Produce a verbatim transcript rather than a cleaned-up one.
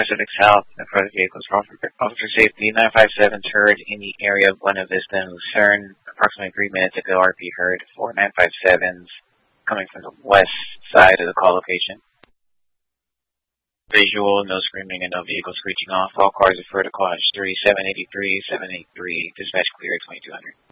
Civic South, in front of vehicles for officer safety. nine five seven's heard in the area of Buena Vista and Lucerne. Approximately three minutes ago, R P heard four nine five sevens coming from the west side of the call location. Visual, no screaming and no vehicles screeching off. All cars refer to call three seven eight three, seven eight three. Dispatch clear twenty-two hundred.